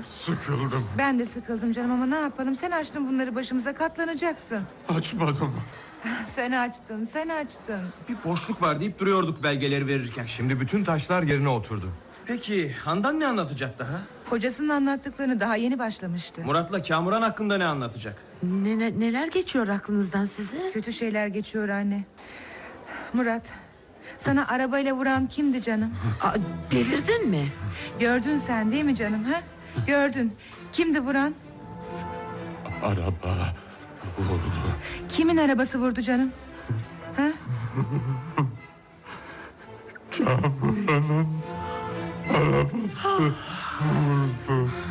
Sıkıldım. Ben de sıkıldım canım ama ne yapalım? Sen açtın bunları başımıza, katlanacaksın. Açmadım. Sen açtın, sen açtın. Bir boşluk var deyip duruyorduk belgeleri verirken. Şimdi bütün taşlar yerine oturdu. Peki Handan ne anlatacak daha? Kocasının anlattıklarını daha yeni başlamıştı. Murat'la Kamuran hakkında ne anlatacak? Neler geçiyor aklınızdan size? Kötü şeyler geçiyor anne. Murat, sana arabayla vuran kimdi canım? Aa, delirdin mi? Gördün sen değil mi canım? Ha? Gördün. Kimdi vuran? Araba vurdu. Kimin arabası vurdu canım? Ha? Kamuran'ın arabası vurdu.